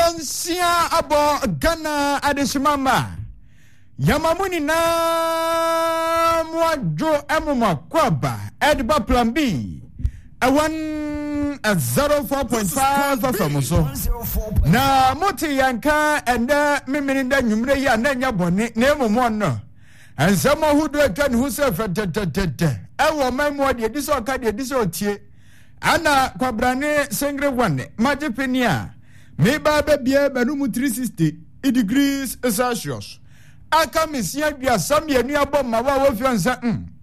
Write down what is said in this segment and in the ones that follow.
Nonsia abo Ghana adeshimama Yamamuni na mwajo emuma kwaba Ediba plan B 104.5 famoso na moti yanka ende mimininda nyumre ya nenya boni nemu mwono ansama hudu ekani husefe tetetete ewo memwa die diso kadi diso tie ana kwa brane sengre wane majipenia meba bebie benumu 360 degrees Celsius aka misia bia samye ni abom ma wa wofiansa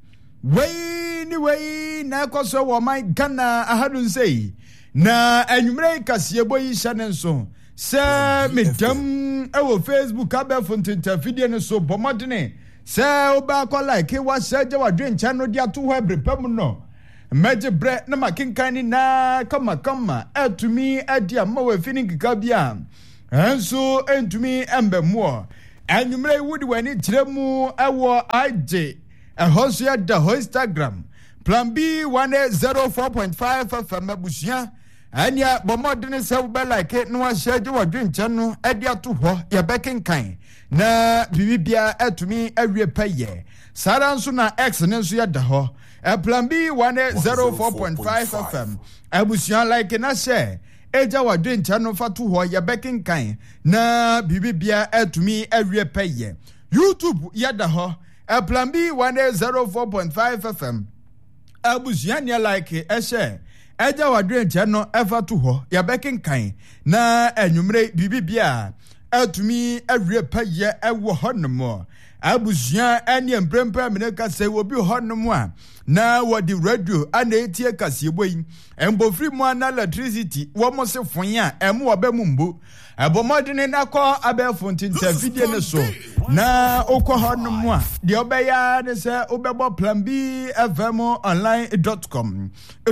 wey na koso wo my Ghana ahadun sei na anwumre kase boyi shanenso se medam ewo Facebook abe fontinta video ne so bomodene se oba ko like wa seje wa dwen channel dia to ho ebrepam no meje bre na makinkani na kama atumi adia ma wa fini kika bia enso entumi embemo anwumre wudi wani kiremu ewo ije ehonso ya da ho Instagram plan B 104.5 FM abusia anya bomodene se wo be like no wa share wa dwenche no ade ato ho ye bekenkan na bibibia atumi awie paye sara nso na X ne nso ya da ho plan B 104.5 FM abusia like na share eja wa dwenche no fa to ho ye bekenkan na bibibia atumi awie paye YouTube ya da ho plan B 104.5 FM abuziania like ehye eja wadrenche no efa to ho ya bekenkan na anwumre bibibia atumi awie paye ewo honomo abuzia ani emprempra meneka se obi honomo a na wodi radio ana etie kase boyi embofri mu ana electricity wo mo se fon a emu obemu mbo abomodene nakọ abefontinta video ne so na okọ honomo a de obeya ne se obebo plan B fmonline.com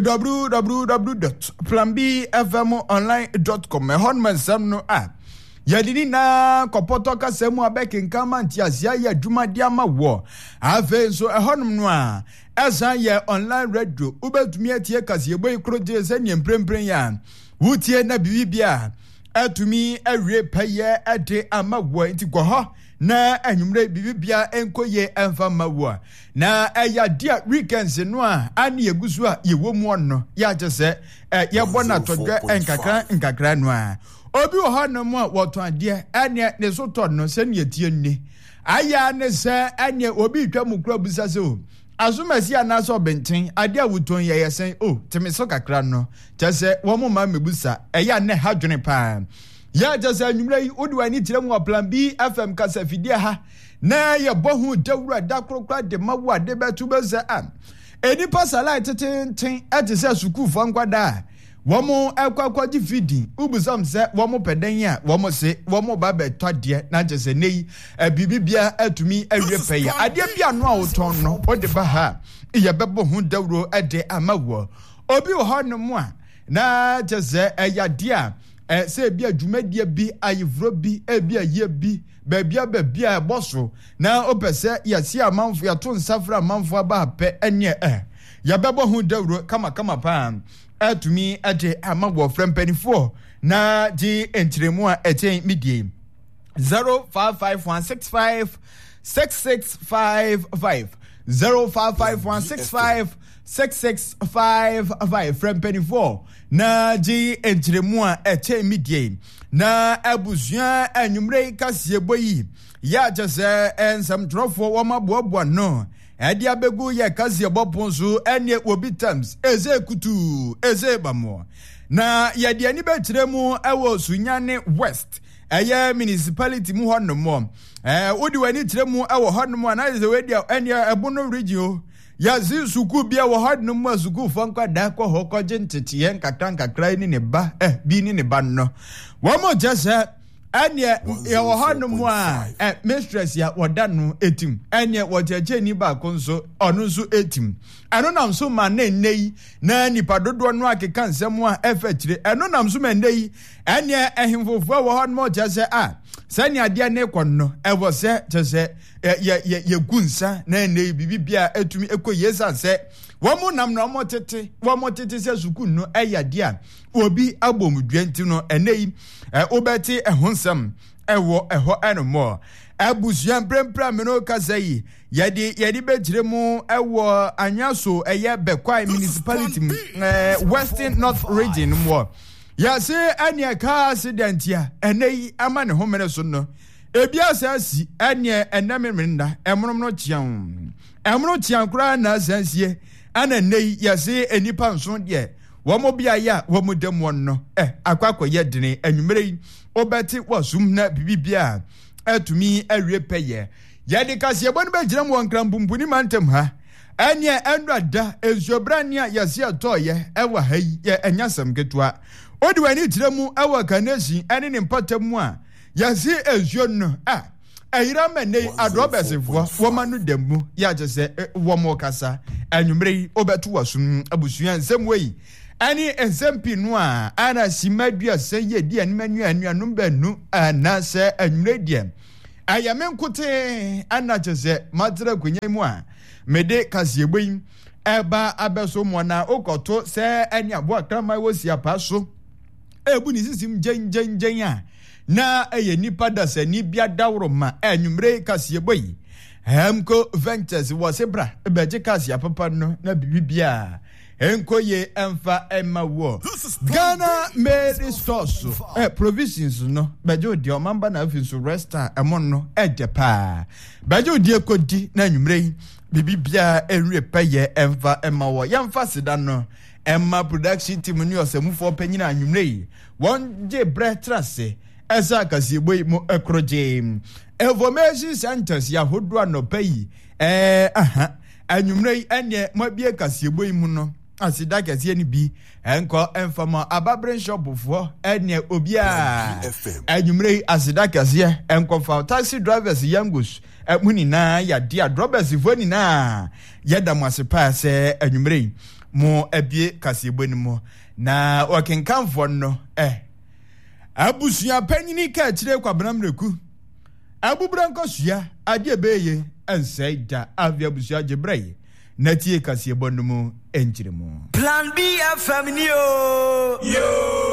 www.planbfmonline.com honomo sam no a yadini na kopoto kasemu abekenka nti asia ya dwuma dia ma wo afa so ehonum no a esan ye online radio ubetumi atie kase boy kroje se ne mprempren ya wutie na bibia atumi awie paye ade ama wo nti go ho na anwumre bibia enkoye emfa mawo na aya dia weekends no a ani egusu a yewo mu onno ya jese ye bona todwe enkakra no a obi wo hanom a woto ade ane ne so to no se ne tie nni aya ne se ane obi twa mu kura busa se o azumasi anaso benten ade awuton ye yesen o temiso kakra no tese wo mo ma mebusa eya ne hadwene pa ya jase anwumre yi odiwani tiremu plan B FM kasa fidie ha na ye bohu dawura dakrokra de mawo ade betu beza am enipa sala teten atese sukufo nkwada womo akwakwaji fidi ubusam se womo peden ya womo se womo ba beto de na jese nei bibibia atumi awie peye ade bia no a woton no ode ba ha ye bebo hu dawuro ade amawo obi wo honom a na jese eyade a se bia dwumadie bi ayivro bi bia ye bi babia boso na opese yesi amanfo ya to nsafra amanfo aba pe ene ye bebo hu dawuro kama pa atumi ade amawo frempanifo na ji entiremu a eten midie 0551656655 0551656655 frempanifo na ji entiremu a eten midie na abuzua anwumre kase boyi ya jese ensam trofo wo maboabo no edi abegu ye kazie boponso ene obi times eze kutu eze bamo na yedi ani betiremu ewo sunyane west eye municipality mu honomo odi wani tiremu ewo honomo na ze wedi ene ebono region ya zi suku bia wo honomo suku fonka da ko hokoje ntete nkakra ni ne ba bi ni ne ba no wo mo jese anye ye wo hanom a mistress ya wodanu etim anye wojeje ni ba konso onu nso etim eno nam so ma na nei na nipa dodo no akeka nsem a efakire eno nam so ma nei anye ehimfofo wo hanom jese a sani ade ne konno ewo se jese ye gunsa na nei bibibia etumi ekoyesa se Womu nam na womotete se sukuu no eyade a obi abomudwenti no enei obeti ehonsam ewo eho enmo abusuan prempra meno kasai yedi betire mu ewo anyaso eye Bekwai municipality Western North region mo ya se anya ka accident ya enei ama ne homere so no ebi asasi anya enamemenda emrono chian kura na asansie ana nei ya se enipa nso de womo bia ya womo demo no akwakọ ye dene anwumere obeti wasum na bibibia atumi awie peye yade kase ebonu begira mu wankrambumbuni mantem ha anye enrada ensobrania yase atoye ewa hayi enyasam ketua odi wani tiremu ewa kanesi ene ne mpatamu a yase ensuo no ayira mene adrobesefo womanu demu ya jese womo kasa anwumere obetu wasum abusuan semwei ani ensempi no a ana simadua seye di animanu anuanum banu ana se anwumere die ayamenkote ana jese matra kwenyemu a mede kasiegbeyin eba abeso mo na okoto se ani abo akrama wosi apaso ebu ni sisim jenjen a na eye nipa da se ni bia dawro ma anwumere kasiegbeyi Hemco Ventures wasebra beje kasia papa no na bibibia enkoye emfa emawo Ghana made stores provisions no beje odi o mamba na afinso resta emon no ejepa beje odi ekodi na nwumre bibibia enwe peye emfa emawo yemfa sida no emma production team ni osemufo panyina nwumre won je bretrase esa kasiegboy mo ekroje information centers ya hodwa no pay anwumre ene mabie kasiegboy mu no asida kase ni bi enko enfama ababren shop fo ene obia anwumre asida kase enko fa taxi drivers yangos muni na ya dia drivers fo ni na yeda mwasepa se anwumre mo abie kasiegboy ni mo na wakenkan fo no abusuya panyini ka kire kwa bramreku abubranko suya ade ebeye ensaida avia busuya jebrey natie kase bonumu enchiremu Plan B FM ni yo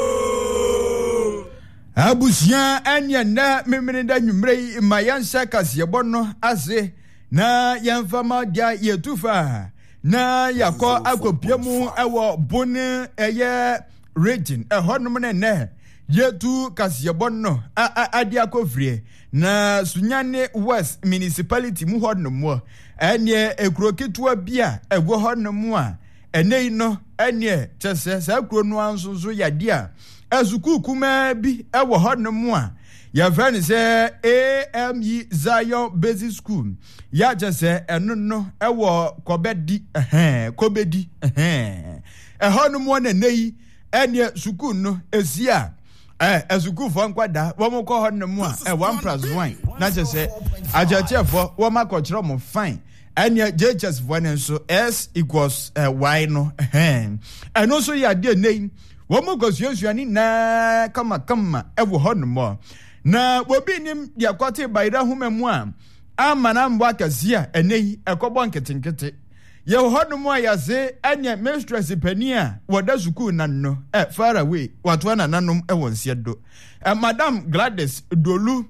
abusuya anya na memrenda nwumrei mayansa kase bonno ase na yamfama dia yetufa na yakọ akopiemu ewo bone eye region ehonum ne yetu kasiebonno adi akofrie na sunyane West municipality mu hodnom ene ekroketua bia egwo hodnom a enei no ene chese sa kro no anso yade a azuku kuma bi ewo hodnom a ya vani se AME Zion Basic School ya chese eno no ewo kobedi ehonnom na nei ene suku no esia ezuku fo nkwada wo mo ko honno mu a 1+1 na je se ajachefo wo makochiro mo fine anya JHS fo ne so S = Y no eno so ya de nei wo mo gosuasua ni na kama ewo honno mo na obi nim de akwate bayra humemu a amana mbo akasia enei ekobo nketenkete ye hodum a yase anya mistress pania woda suku nanno far away watwa nananum wonsiedo madam Gladys Dolu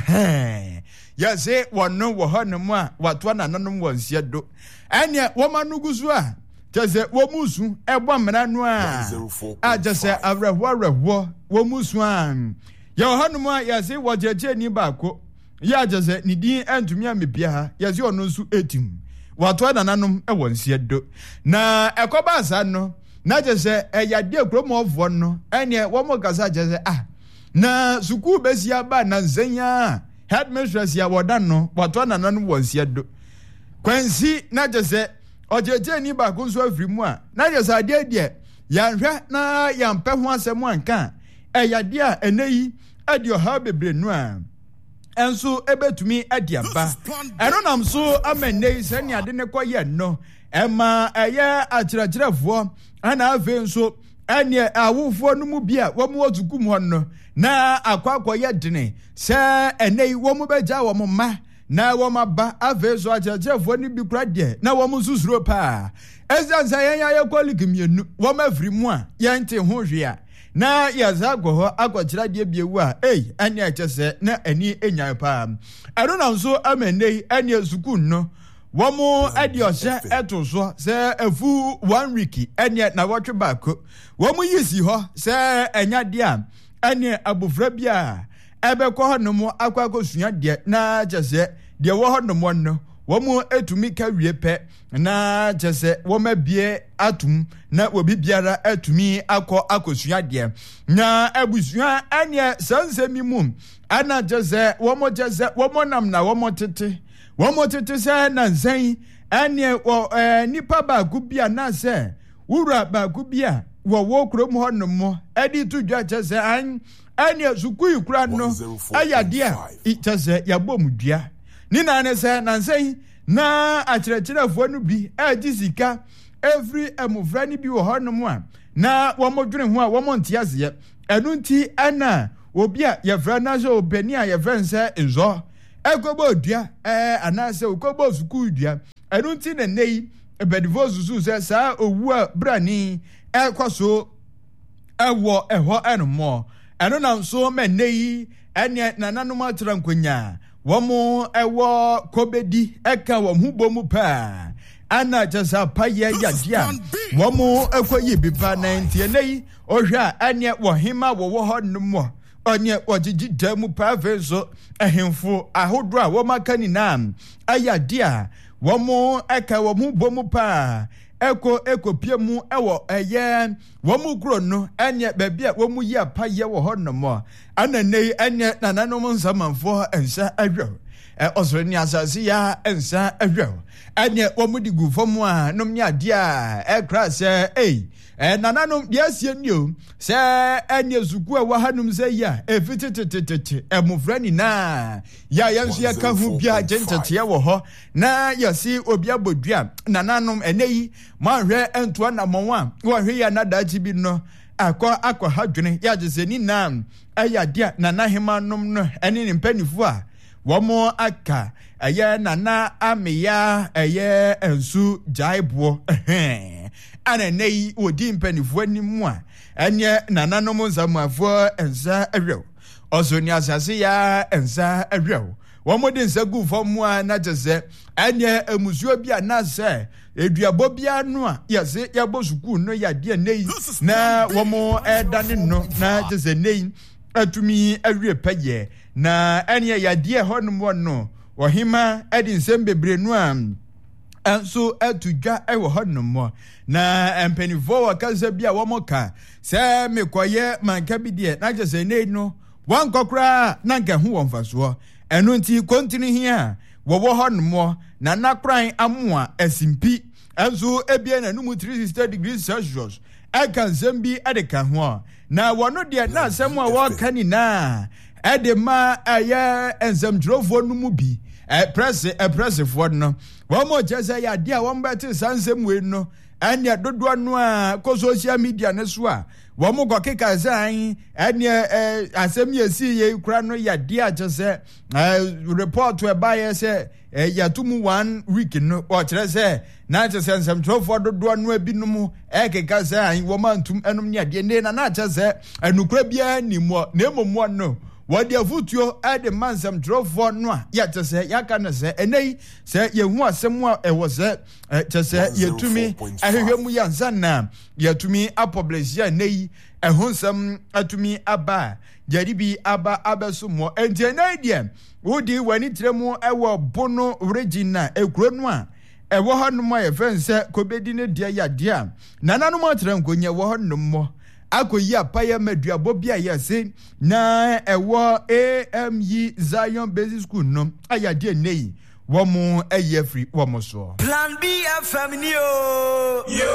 yase wonno wo hodum a watwa nananum wonsiedo anya womanuguzu a tese womusu ebo mranu a jese awrehwo womusu a ye hodum a yase wojeje ni baako ya jese ni din antumi amebia ha yase ono nsu etim watwa nananum wonsiedo na ekoba asa no na jese eyade kromofo no ene womo kasa jese na suku besia ba na nzenya headmistress ya woda no watwa nananum wonsiedo kwansi na jese ojeje ni ba kunso afrimu a na jese ade de yanhwe na yampe ho asem anka eyade a eneyi ade oha bebre nu a enso ebetumi adiamba eno nam so amene sani ade ne koye no ema eye achirachirefo ana ave nso ene awufo no mu bia wo mu otukum ho no na akwakoye dene se enei wo mu beja wo mu ma na womaba avezo achechefo ni bi kra de na wom susuro pa ezansa yen ya kolik mienu wom afri mu a yente ho hwe a na yazago ho akokyira de biewu a ane achese na ani enyan pa ero na nso amene ane suku no womo adiose etoso se afu 1 week ane na wotwe baako womo yisi ho se enyade a ane abofra bia ebekọ honom akwakosua de na chese de wo honom no womo etumi ka wie pe na chese woma bie atum na obi biara atumi akosua de na abusua ane sansemi mum ana chese womo nam na womo tete se na nsan ane nipa ba gubia na se wura ba gubia wo krom honom edi to dwa chese an ane sukui kura no ayade a chese yabom dua ni na ne se na nsan na akyerɛkyerɛfo no bi sika every emufra ni bi wo honom a na womodwene ho a womontiaze enu nti ana obi a yefra na so obani a yefra nse nzo ekobo dua anase okobo sukuu dua enu nti na nei ebedifo susu se sa owu a brani ekoso ewo eho enmo enu na nso me nei ene nananom atra nkonya womo ewo kobedi eka wo hubomu pa ana jasa paye yadia womo ekoyi bipa 90 nei ohwa ane wo hima wo honom onye wojiji demu pa vezo ehemfo ahodo a wo makani na ayadia womo eka wo hubomu pa eko piemu ewo eye womu kro no anye baabi a womu yi apaye wo honom ananei anye nananom nsamanfo ensa adwo osreni asase ya ensa adwo anye womu digufom a nomnya ade a ekra se nananom diasie nio se anye zuku a wahanum se ya efititetete emufrani na ya yansu ya ka hu bia gentete wo ho na yasi obi abodua nananom eneyi mahwe entoa na monwa wo hwe ya nadachi bi no akọ hadwene ya jeseni na ayade nanahema nom no ene ne mpanifo a womo aka eye nana ameya eye ensu jaibo ana nei odi mpanifo animu a enye nananom nsamafo ensa awew ozoni asase ya ensa awew womo de nsagu fomu a na jese enye emusuo bia na se eduabo bia no a yase yabo suku no yade nei na womo edane no na jese nei atumi awie peye na enye yade honom no ohima edi nsem bebre no a enso atudwa ewo honom na empenifo wakaza bia womoka se mekoye manka bidie na jese nei no wankokra na nka hu wonfaso enu nti kontini hia wo honom na nakran amoa asimpi enso ebie na numu 360 degrees Celsius aka zambi adeka ho na wono de na asem a wo kani na edema aye enzamdrofo numu bi press for no womo jese ya dia wombete sansem we no anya dodo no a ko social media ne so a womo gokeka zan anya asem yesi ye kura no ya dia jese report we buy say ya tumu 1 week no o kire say na jese nsem trofo dodo no abinumu ekeka zan wo mantum enum ne ade ne na jese enukura bia ni mo na emomo no wadi afutuo ade mansam drofo no a ya tese ya kana se enei se yehu asem a ewo se tese yetumi ahwehwemu ya nsanna yetumi apublish ya nei ehonsam atumi aba jaribi aba abesumo enti enei de wodi wani tiremu ewo bono regina ekuro no a ewo hanom a yefense kobedi ne dia ya dia nananom atran konye wo hanom akoyi apaya maduabo bia yase na ewo AME Zion Basic School no ayade nei womo eye free womo so Plan B FM ni yo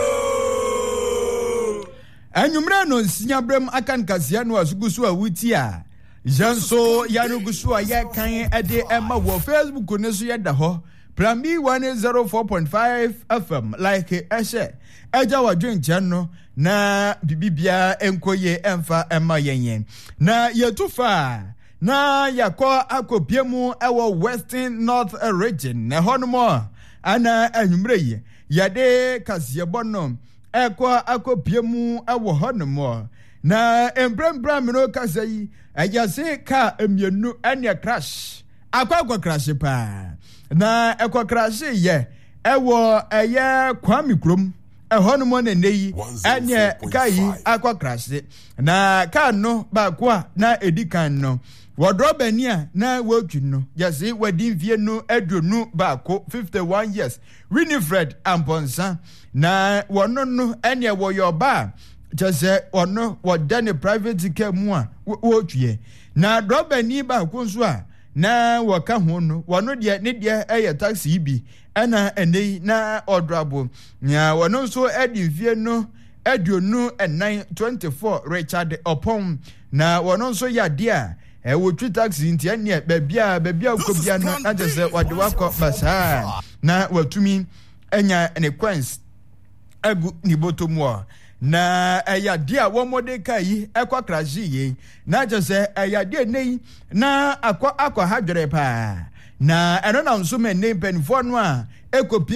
anyumra no nsinya brem akan kasia no asugusu awuti a janso yanugusu a ye kan ede ema wo Facebook ne so yeda ho Plan B 104.5 FM like eshe eja wadwen chano na bibibia enkoye emfa ema yenyen na yetufa na yakɔ akɔpie mu ɛwɔ Western North region na hɔ no mo ana anwumre yi yɛde kasebɔ no ɛkɔ akɔpie mu ɛwɔ hɔ no mo na embrembra mino kasa yi ɛyase ka emienu ɛne crash akɔ crash pa na ɛkɔ crash yɛ ɛwɔ ɛyɛ Kwame Kurom ɛhɔ no mo ne yi ɛne ka yi akɔ crash na ka no ba kwa na edikan no wɔdrɔbani a na wɔtwi no yɛse wadi mfie no aduonu baako 51 years Winifred Amponsa na wɔno no ɛne wɔyɛ ɔba kyɛsɛ ɔno wɔda ne private care mu a wɔtwie na drɔbani baako nso a na wɔka ho no wɔno deɛ ne deɛ ɛyɛ taxi bi ɛna ɛnei na ɔdrɔbo na wɔno nso ɛde mfie no aduonu ɛnan 24 Richard Opon na wɔno nso yɛ adeɛ a wotwi taxi ntia ne babia ukobia no agye sɛ wade wakɔ basa na watumi anya ne coins agu ni botomu na ayade a womode kai ekwa kraji yi na agye sɛ ayade nei na akɔ hadwere pa na ɛno na nso me ne penfo no a ekopie